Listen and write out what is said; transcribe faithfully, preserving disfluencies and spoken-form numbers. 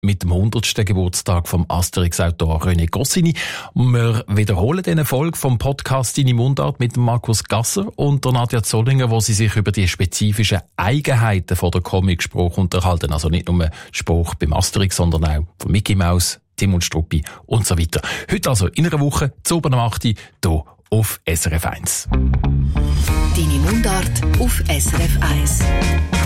mit dem hundertsten Geburtstag vom Asterix-Autor René Goscinny. Wir wiederholen diese Folge vom Podcast «Deine Mundart» mit Markus Gasser und der Nadja Zollinger, wo sie sich über die spezifischen Eigenheiten von der Comic-Sprache unterhalten. Also nicht nur Sprache beim Asterix, sondern auch von Mickey Mouse, Tim und Struppi und so weiter. Heute also in einer Woche, zu oben am acht Uhr, hier auf S R F eins. «Deine Mundart» auf S R F eins.